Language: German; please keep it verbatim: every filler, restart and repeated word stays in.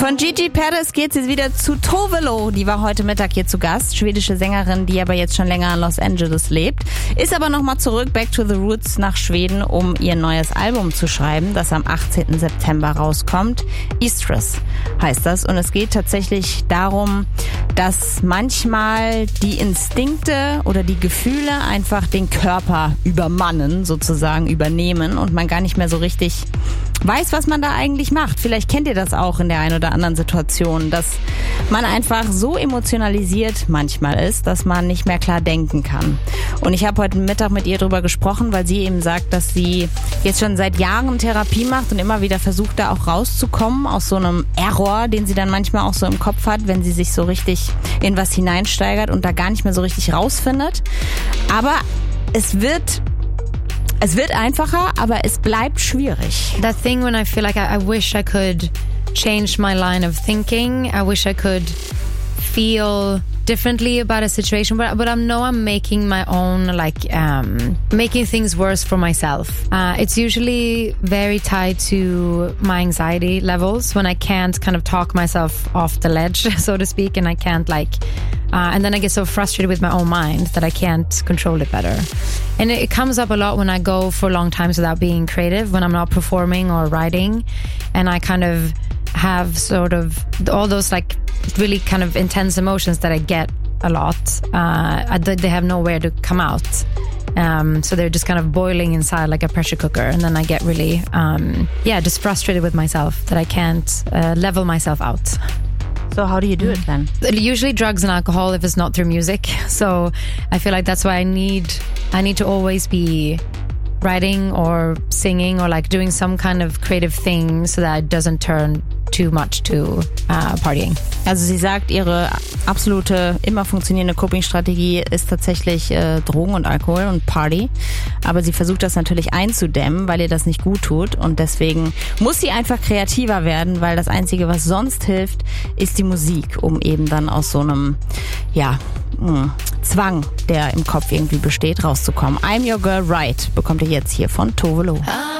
Von Gigi Perez geht's jetzt wieder zu Tove Lo. Die war heute Mittag hier zu Gast. Schwedische Sängerin, die aber jetzt schon länger in Los Angeles lebt. Ist aber nochmal zurück, back to the roots, nach Schweden, um ihr neues Album zu schreiben, das am achtzehnten September rauskommt. Estress heißt das. Und es geht tatsächlich darum, dass manchmal die Instinkte oder die Gefühle einfach den Körper übermannen, sozusagen übernehmen und man gar nicht mehr so richtig weiß, was man da eigentlich macht. Vielleicht kennt ihr das auch in der einen oder anderen Situation, dass man einfach so emotionalisiert manchmal ist, dass man nicht mehr klar denken kann. Und ich habe heute Mittag mit ihr darüber gesprochen, weil sie eben sagt, dass sie jetzt schon seit Jahren Therapie macht und immer wieder versucht, da auch rauszukommen aus so einem Error, den sie dann manchmal auch so im Kopf hat, wenn sie sich so richtig in was hineinsteigert und da gar nicht mehr so richtig rausfindet. Aber es wird Es wird einfacher, aber es bleibt schwierig. That thing when I feel like I, I wish I could change my line of thinking. I wish I could feel differently about a situation, but but I know I'm making my own, like um making things worse for myself. Uh, it's usually very tied to my anxiety levels when I can't kind of talk myself off the ledge, so to speak, and I can't like Uh, and then I get so frustrated with my own mind that I can't control it better. And it, it comes up a lot when I go for long times without being creative, when I'm not performing or writing. And I kind of have sort of all those like really kind of intense emotions that I get a lot. Uh, they have nowhere to come out. Um, so they're just kind of boiling inside like a pressure cooker. And then I get really, um, yeah, just frustrated with myself that I can't uh, level myself out. So how do you do it then? Usually drugs and alcohol if it's not through music. So I feel like that's why I need I need to always be writing or singing or like doing some kind of creative thing so that it doesn't turn too much to uh, partying. Also sie sagt, ihre absolute, immer funktionierende Coping-Strategie ist tatsächlich äh, Drogen und Alkohol und Party. Aber sie versucht das natürlich einzudämmen, weil ihr das nicht gut tut. Und deswegen muss sie einfach kreativer werden, weil das Einzige, was sonst hilft, ist die Musik, um eben dann aus so einem, ja, mh, Zwang, der im Kopf irgendwie besteht, rauszukommen. I'm Your Girl Right bekommt ihr jetzt hier von Tove Lo.